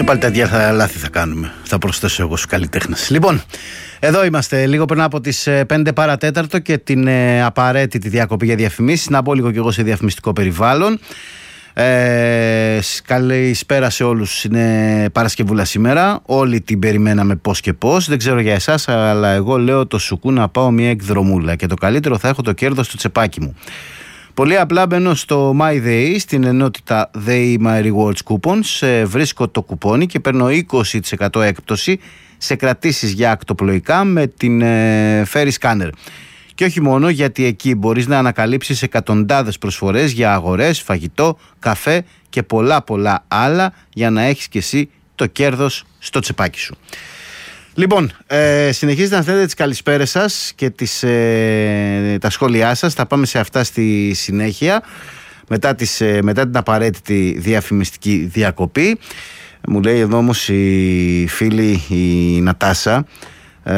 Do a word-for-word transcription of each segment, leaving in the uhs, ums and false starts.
Και πάλι τέτοια θα, λάθη θα κάνουμε. Θα προσθέσω εγώ στους καλλιτέχνες. Λοιπόν, εδώ είμαστε λίγο πριν από τις πέντε παρατέταρτο και την ε, απαραίτητη διακοπή για διαφημίσεις. Να πω λίγο κι εγώ σε διαφημιστικό περιβάλλον. Ε, καλησπέρα σε όλους. Είναι Παρασκευούλα σήμερα. Όλοι την περιμέναμε πώς και πώς. Δεν ξέρω για εσάς, αλλά εγώ λέω το σουκού να πάω μια εκδρομούλα. Και το καλύτερο θα έχω το κέρδος στο τσεπάκι μου. Πολύ απλά μπαίνω στο MyDay, στην ενότητα Day My Rewards Coupons, βρίσκω το κουπόνι και παίρνω είκοσι τοις εκατό έκπτωση σε κρατήσεις για ακτοπλοϊκά με την ε, Ferry Scanner. Και όχι μόνο, γιατί εκεί μπορείς να ανακαλύψεις εκατοντάδες προσφορές για αγορές, φαγητό, καφέ και πολλά πολλά άλλα για να έχεις και εσύ το κέρδος στο τσεπάκι σου. Λοιπόν, ε, συνεχίζετε να στέλνετε τις καλησπέρες σας και τις, ε, τα σχόλιά σας. Θα πάμε σε αυτά στη συνέχεια μετά, τις, ε, μετά την απαραίτητη διαφημιστική διακοπή. Μου λέει εδώ όμως η φίλη η Νατάσα, ε,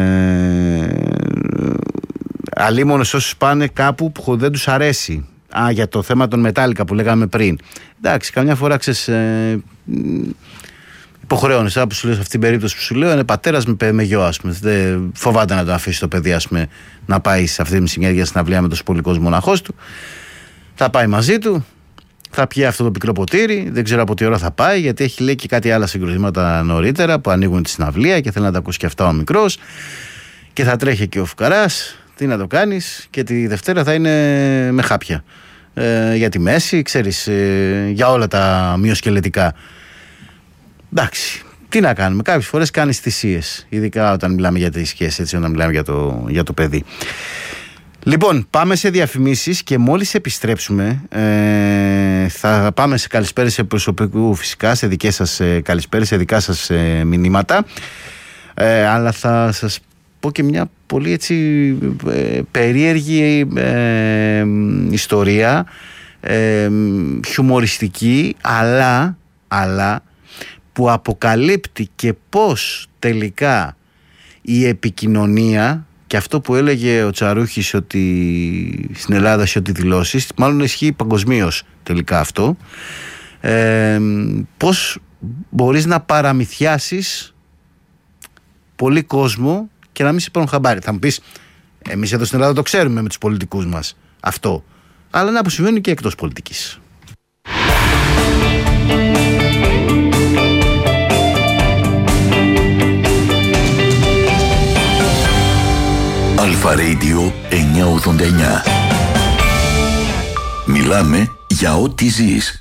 αλίμονος όσους πάνε κάπου που δεν τους αρέσει. Α, για το θέμα των μετάλλικα που λέγαμε πριν. Εντάξει, καμιά φορά ξέρεις, ε, υποχρεώνεις. Που σου λέω σε αυτήν την περίπτωση που σου λέω είναι πατέρας με, με γιο, ας πούμε. Δεν φοβάται να το αφήσει το παιδί, ας πούμε, να πάει σε αυτή τη μεσημέρια στην αυλία με τον πολικός μοναχός του. Θα πάει μαζί του, θα πιει αυτό το πικρό ποτήρι, δεν ξέρω από τι ώρα θα πάει, γιατί έχει λέει και κάτι άλλα συγκροτήματα νωρίτερα που ανοίγουν τη συναυλία και θέλει να τα ακούσει και αυτά ο μικρός. Και θα τρέχει και ο φουκαράς. Τι να το κάνεις, και τη Δευτέρα θα είναι με χάπια. Ε, για τη μέση, ξέρεις, ε, για όλα τα μυοσκελετικά. Εντάξει, τι να κάνουμε. Κάποιες φορές κάνεις θυσίες, ειδικά όταν μιλάμε για τις σχέσεις, έτσι, όταν μιλάμε για το, για το παιδί. Λοιπόν, πάμε σε διαφημίσεις και μόλις επιστρέψουμε ε, θα πάμε σε καλησπέρες σε προσωπικού, φυσικά, σε δικές σας ε, καλησπέρες, σε δικά σας ε, μηνύματα. Ε, αλλά θα σας πω και μια πολύ έτσι ε, περίεργη ε, ιστορία, ε, χιουμοριστική, αλλά, αλλά που αποκαλύπτει και πώς τελικά η επικοινωνία και αυτό που έλεγε ο Τσαρούχης ότι στην Ελλάδα σε ό,τι δηλώσεις, μάλλον ισχύει παγκοσμίως τελικά αυτό, ε, πώς μπορείς να παραμυθιάσεις πολύ κόσμο και να μην σε πάρουν χαμπάρι. Θα μου πεις, εμείς εδώ στην Ελλάδα το ξέρουμε με τους πολιτικούς μας αυτό, αλλά να που συμβαίνει και εκτός πολιτικής. Αλφα Radio εννιακόσια ογδόντα εννιά. Μιλάμε για ό,τι ζεις.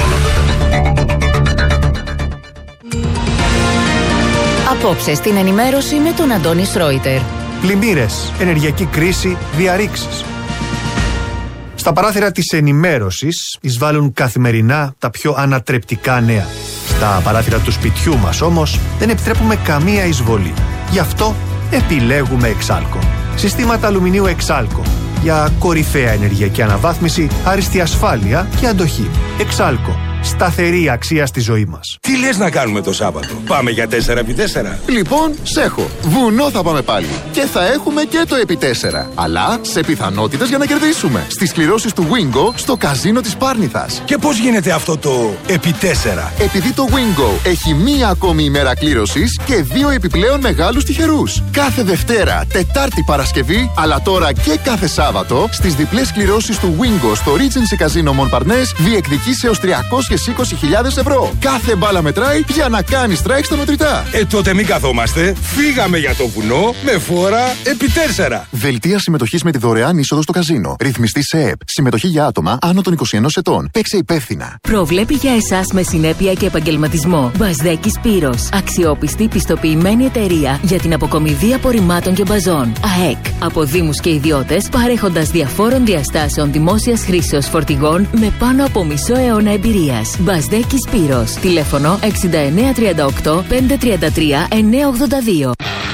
Απόψε στην ενημέρωση με τον Αντώνη Σρόιτερ. Πλημμύρες, ενεργειακή κρίση, διαρρήξεις. Στα παράθυρα της ενημέρωσης εισβάλλουν καθημερινά τα πιο ανατρεπτικά νέα. Στα παράθυρα του σπιτιού μας όμως δεν επιτρέπουμε καμία εισβολή. Γι' αυτό επιλέγουμε Εξάλκο. Συστήματα αλουμινίου Εξάλκο για κορυφαία ενεργειακή αναβάθμιση, άριστη ασφάλεια και αντοχή. Εξάλκο. Σταθερή αξία στη ζωή μας. Τι λες να κάνουμε το Σάββατο? Πάμε για τέσσερα επί τέσσερα. Λοιπόν, σ' έχω. Βουνό θα πάμε πάλι. Και θα έχουμε και το επί τέσσερα. Αλλά σε πιθανότητες για να κερδίσουμε. Στις κληρώσεις του Wingo στο καζίνο της Πάρνηθας. Και πώς γίνεται αυτό το επί τέσσερα? Επειδή το Wingo έχει μία ακόμη ημέρα κλήρωσης και δύο επιπλέον μεγάλους τυχερούς. Κάθε Δευτέρα, Τετάρτη, Παρασκευή, αλλά τώρα και κάθε Σάββατο, στις διπλές κληρώσεις του Wingo στο Regency Casino Montparnasse διεκδικείς έως τριακόσιες είκοσι χιλιάδες ευρώ. Κάθε μπάλα μετράει για να κάνει strike στα μετρητά. Ε, τότε μην καθόμαστε. Φύγαμε για το βουνό με φόρα επί τέσσερα. Δελτία συμμετοχής με τη δωρεάν είσοδο στο καζίνο. Ρυθμιστή σε ΕΕΠ. Συμμετοχή για άτομα άνω των είκοσι ενός ετών. Παίξε υπεύθυνα. Προβλέπει για εσάς με συνέπεια και επαγγελματισμό. Μπασδέκη Σπύρος. Αξιόπιστη πιστοποιημένη εταιρεία για την αποκομιδή απορριμμάτων και μπαζών. ΑΕΚ. Από δήμους και ιδιώτες, παρέχοντας διαφόρων διαστάσεων δημόσιας χρήσεως φορτηγών με πάνω από μισό αιώνα εμπειρίας. Μπασδέκη Σπύρος. Τηλέφωνο εξήντα εννέα τριάντα οκτώ πεντακόσια τριάντα τρία εννιακόσια ογδόντα δύο.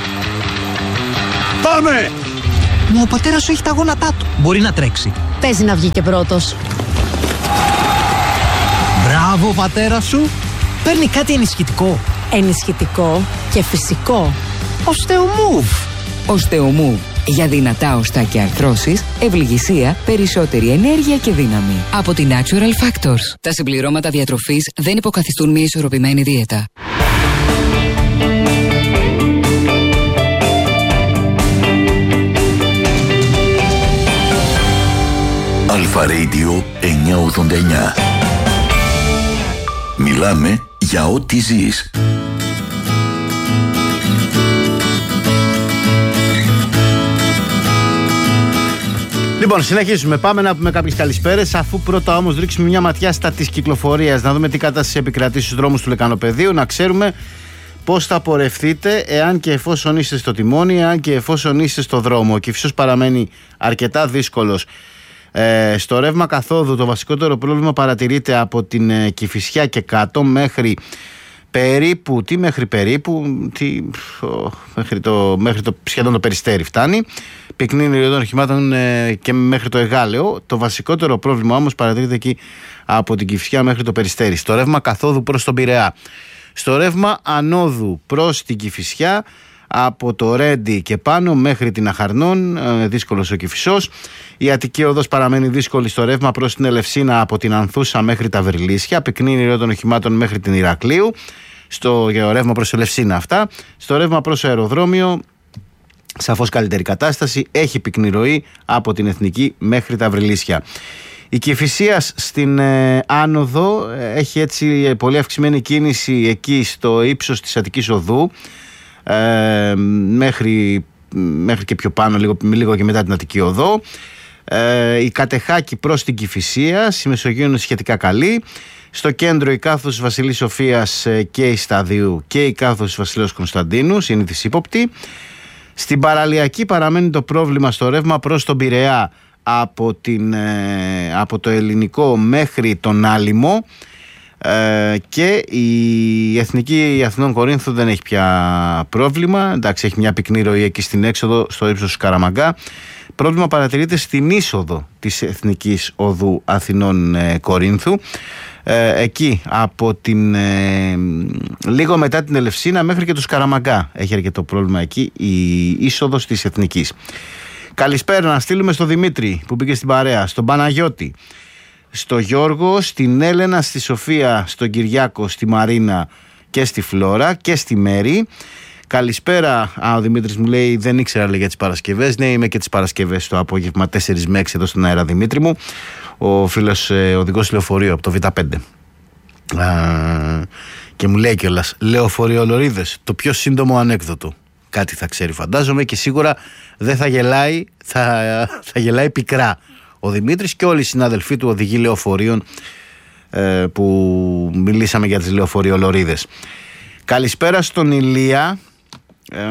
Πάμε! Μα ο πατέρας σου έχει τα γόνατά του. Μπορεί να τρέξει. Παίζει να βγει και πρώτος. Μπράβο, πατέρα σου. Παίρνει κάτι ενισχυτικό. Ενισχυτικό και φυσικό. Οστεομούβ. Οστεομούβ. Για δυνατά οστά και αρθρώσεις, ευληγησία, περισσότερη ενέργεια και δύναμη. Από την Natural Factors. Τα συμπληρώματα διατροφής δεν υποκαθιστούν μια ισορροπημένη δίαιτα. Αλφα Radio εννιακόσια ογδόντα εννιά. Μιλάμε για ό,τι ζεις. Λοιπόν, συνεχίζουμε. Πάμε να πούμε κάποιες καλησπέρες. Αφού πρώτα όμως ρίξουμε μια ματιά στα της κυκλοφορίας, να δούμε τι κατάσταση επικρατεί στους δρόμους του Λεκανοπεδίου, να ξέρουμε πώς θα πορευτείτε εάν και εφόσον είστε στο τιμόνι, εάν και εφόσον είστε στο δρόμο. Ο Κηφισός παραμένει αρκετά δύσκολος. Ε, στο ρεύμα καθόδου το βασικότερο πρόβλημα παρατηρείται από την ε, Κηφισιά και κάτω μέχρι περίπου, τι μέχρι περίπου, τι, ο, μέχρι, το, μέχρι το σχεδόν το Περιστέρι φτάνει. Πυκνίνει των οχημάτων ε, και μέχρι το Εγάλεο. Το βασικότερο πρόβλημα όμως παρατηρείται εκεί από την Κηφισιά μέχρι το Περιστέρι. Στο ρεύμα καθόδου προς τον Πειραιά. Στο ρεύμα ανόδου προς την Κηφισιά, από το Ρέντι και πάνω μέχρι την Αχαρνών, ε, δύσκολος ο Κηφισός. Η Αττική οδός παραμένει δύσκολη στο ρεύμα προς την Ελευσίνα από την Ανθούσα μέχρι τα Βερλίσια. Πυκνίνει ροή των οχημάτων μέχρι την Ηρακλείου. Στο ρεύμα προς Ελευσίνα αυτά. Στο ρεύμα προς αεροδρόμιο, σαφώς καλύτερη κατάσταση. Έχει πυκνή ροή από την Εθνική μέχρι τα Βρυλίσια. Η Κηφισίας στην ε, άνοδο ε, έχει έτσι πολύ αυξημένη κίνηση εκεί στο ύψος της Αττικής οδού. Ε, μέχρι, μέχρι και πιο πάνω, λίγο, λίγο και μετά την Αττική οδό. Ε, η Κατεχάκη προς την Κηφισία, η Μεσογείο είναι σχετικά καλή. Στο κέντρο η κάθοδος Βασιλής Σοφίας και η Σταδίου και η κάθοδος Βασιλέως Κωνσταντίνου είναι δυσύποπτη. Στην παραλιακή παραμένει το πρόβλημα στο ρεύμα προς τον Πειραιά από, την, ε, από το Ελληνικό μέχρι τον Άλυμο. Ε, και η Εθνική Αθηνών Κορίνθου δεν έχει πια πρόβλημα. Εντάξει, έχει μια πυκνή ροή εκεί στην έξοδο στο ύψος του Καραμαγκά. Πρόβλημα παρατηρείται στην είσοδο της Εθνικής Οδού Αθηνών ε, Κορίνθου. Ε, εκεί από την ε, λίγο μετά την Ελευσίνα μέχρι και το Σκαραμαγκά έχει αρκετό πρόβλημα εκεί η είσοδος της Εθνικής. Καλησπέρα να στείλουμε στο Δημήτρη που μπήκε στην παρέα, στον Παναγιώτη, στο Γιώργο, στην Έλενα, στη Σοφία, στον Κυριάκο, στη Μαρίνα και στη Φλόρα και στη Μέρη. Καλησπέρα. Α, ο Δημήτρης μου λέει δεν ήξερα λέει, για τις Παρασκευές. Ναι, είμαι και τις Παρασκευές το απόγευμα τέσσερα με έξι εδώ στον αέρα, Δημήτρη μου. Ο φίλος ε, οδηγός λεωφορείου από το Β πέντε. Α, και μου λέει κιόλας λεωφορειολορίδες, το πιο σύντομο ανέκδοτο. Κάτι θα ξέρει φαντάζομαι και σίγουρα δεν θα γελάει, θα, θα γελάει πικρά ο Δημήτρης και όλοι οι συνάδελφοί του οδηγοί λεωφορείων ε, που μιλήσαμε για τις λεωφορειολορίδες. Καλησπέρα στον Ηλία. Ε,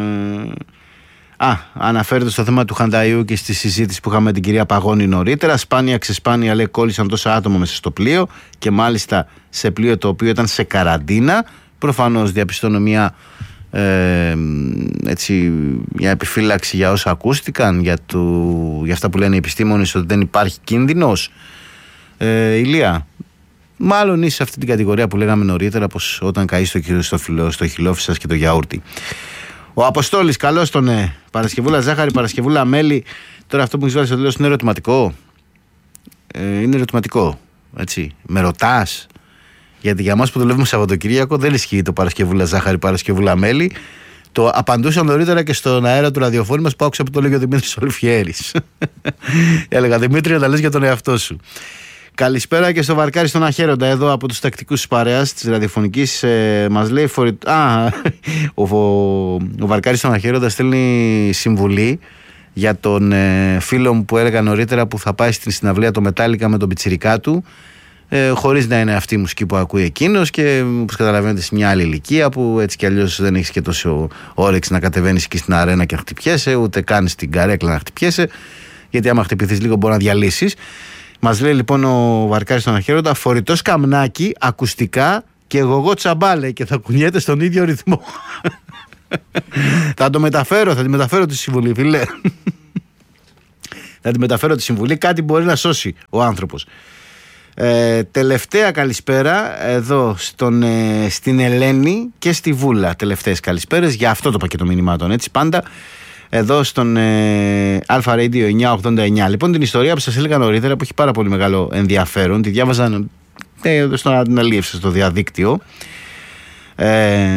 α, αναφέρεται στο θέμα του Χανταϊού και στη συζήτηση που είχαμε με την κυρία Παγώνη νωρίτερα. Σπάνια ξεσπάνια λέει κόλλησαν τόσα άτομα μέσα στο πλοίο και μάλιστα σε πλοίο το οποίο ήταν σε καραντίνα. Προφανώς διαπιστώνω μια, ε, έτσι, μια επιφύλαξη για όσα ακούστηκαν, για, το, για αυτά που λένε οι επιστήμονες ότι δεν υπάρχει κίνδυνος. Ε, Ηλία, μάλλον είσαι σε αυτή την κατηγορία που λέγαμε νωρίτερα, πως όταν καείς στο, στο, στο, στο χιλόφι και το γιαούρτι. Ο Αποστόλης, καλώς τον ναι. Παρασκευούλα ζάχαρη, Παρασκευούλα μέλι. Τώρα αυτό που μου βάλει στο τέλος είναι ερωτηματικό. Ε, είναι ερωτηματικό. Έτσι. Με ρωτάς. Γιατί για εμάς που δουλεύουμε Σαββατοκύριακο δεν ισχύει το Παρασκευούλα ζάχαρη, Παρασκευούλα μέλι. Το απαντούσα νωρίτερα και στον αέρα του ραδιοφώνου μας που άκουσα που το λέγει ο Δημήτρης Ολυφιέρης. Έλεγα Δημήτρη, να τα λες για τον εαυτό σου. Καλησπέρα και στο Βαρκάρι στον Αχέροντα, εδώ από τους τακτικούς της παρέας της ραδιοφωνικής. Ε, μας λέει φορη... Α, ο, ο, ο Βαρκάρι στον Αχέροντα στέλνει συμβουλή για τον ε, φίλο μου που έλεγα νωρίτερα που θα πάει στην συναυλία το Μετάλλικα με τον πιτσιρικά του, ε, χωρίς να είναι αυτή η μουσική που ακούει εκείνος και όπως καταλαβαίνετε σε μια άλλη ηλικία που έτσι κι αλλιώς δεν έχεις και τόσο όρεξη να κατεβαίνεις εκεί στην αρένα και να χτυπιέσαι, ούτε κάνεις την καρέκλα να χτυπιέσαι, γιατί άμα χτυπηθείς λίγο μπορεί να διαλύσεις. Μας λέει λοιπόν ο Βαρκάρης στον Αχέροντα, φορητό σκαμνάκι, ακουστικά και γογό τσαμπάλε και θα κουνιέται στον ίδιο ρυθμό. Θα το μεταφέρω, θα τη μεταφέρω τη συμβουλή, φίλε. Θα τη μεταφέρω τη συμβουλή, κάτι μπορεί να σώσει ο άνθρωπος. Ε, τελευταία καλησπέρα εδώ στον, ε, στην Ελένη και στη Βούλα. Τελευταίες καλησπέρες για αυτό το πακέτο μηνυμάτων, έτσι πάντα. εδώ στον ε, Alpha Radio εννιακόσια ογδόντα εννιά. Λοιπόν, την ιστορία που σας έλεγα νωρίτερα, που έχει πάρα πολύ μεγάλο ενδιαφέρον, τη διάβαζα ε, στον την αλίευση στο διαδίκτυο, ε,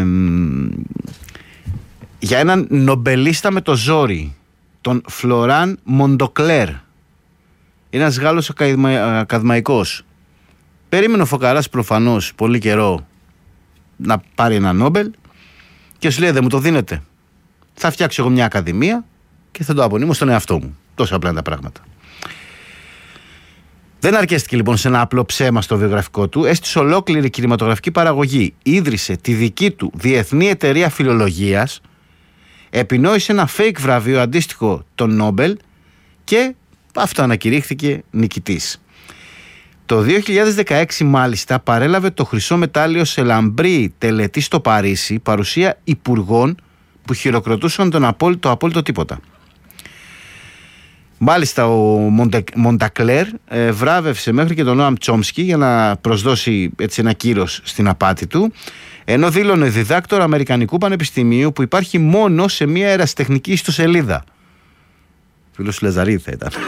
για έναν νομπελίστα με το ζόρι, τον Φλωράν Μοντοκλέρ. Είναι ένας Γάλλος ακαδημα, ακαδημαϊκός. Περίμενε ο Φωκαράς προφανώς πολύ καιρό να πάρει ένα Νόμπελ και σου λέει: δεν μου το δίνετε. Θα φτιάξω εγώ μια ακαδημία και θα το απονείμω στον εαυτό μου. Τόσο απλά είναι τα πράγματα. Δεν αρκέστηκε λοιπόν σε ένα απλό ψέμα στο βιογραφικό του, έστησε ολόκληρη κινηματογραφική παραγωγή. Ίδρυσε τη δική του διεθνή εταιρεία φιλολογίας, επινόησε ένα fake βραβείο αντίστοιχο των Νόμπελ και αυτό ανακηρύχθηκε νικητής. Το δύο χιλιάδες δεκαέξι μάλιστα παρέλαβε το χρυσό μετάλλιο σε λαμπρή τελετή στο Παρίσι, παρουσία υπουργών που χειροκροτούσαν τον απόλυτο, απόλυτο τίποτα. Μάλιστα ο Μοντε, Μοντακλέρ ε, βράβευσε μέχρι και τον Νόαμ Τσόμσκι για να προσδώσει έτσι ένα κύρος στην απάτη του, ενώ δήλωνε διδάκτορα Αμερικανικού Πανεπιστημίου που υπάρχει μόνο σε μια ερασιτεχνική ιστοσελίδα. Φίλος Λαζαρίδη θα ήταν.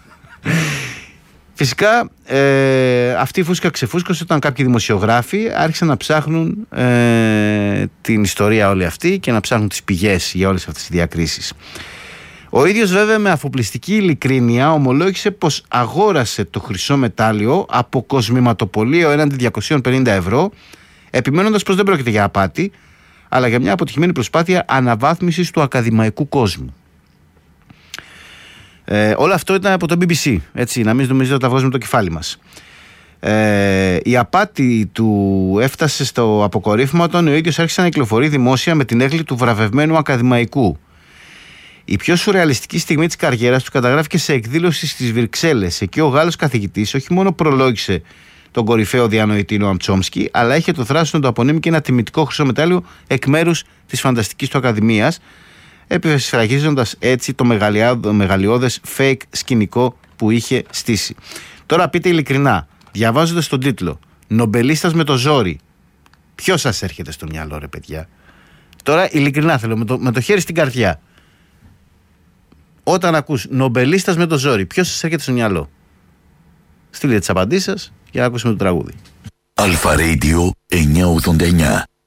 Φυσικά ε, αυτή η φούσκα ξεφούσκωσε όταν κάποιοι δημοσιογράφοι άρχισαν να ψάχνουν ε, την ιστορία όλη αυτή και να ψάχνουν τις πηγές για όλες αυτές τις διακρίσεις. Ο ίδιος βέβαια με αφοπλιστική ειλικρίνεια ομολόγησε πως αγόρασε το χρυσό μετάλλιο από κοσμηματοπωλείο έναντι διακόσια πενήντα ευρώ, επιμένοντας πως δεν πρόκειται για απάτη, αλλά για μια αποτυχημένη προσπάθεια αναβάθμισης του ακαδημαϊκού κόσμου. Ε, όλο αυτό ήταν από το μπι μπι σι, έτσι, να μην νομίζετε ότι τα βγάζουμε το κεφάλι μας. Ε, η απάτη του έφτασε στο αποκορύφωμα όταν ο ίδιος άρχισε να κυκλοφορεί δημόσια με την έγκλη του βραβευμένου ακαδημαϊκού. Η πιο σουρεαλιστική στιγμή της καριέρας του καταγράφηκε σε εκδήλωση στις Βρυξέλλες. Εκεί ο Γάλλος καθηγητής όχι μόνο προλόγησε τον κορυφαίο διανοητή Νόαμ Τσόμσκι, αλλά είχε το θράσος να το απονείμει και ένα τιμητικό χρυσό μετάλλιο εκ μέρους της φανταστικής του Ακαδημίας, επιφραγίζοντας έτσι το μεγαλειώδες fake σκηνικό που είχε στήσει. Τώρα πείτε ειλικρινά, διαβάζοντας τον τίτλο «Νομπελίστας με το ζόρι», ποιος σας έρχεται στο μυαλό, ρε παιδιά? Τώρα ειλικρινά θέλω, με το, με το χέρι στην καρδιά. Όταν ακούς νομπελίστας με το ζόρι, ποιος σας έρχεται στο μυαλό? Στείλτε τις απαντήσεις σας για να ακούσουμε το τραγούδι. Alpha Radio εννιακόσια ογδόντα εννιά.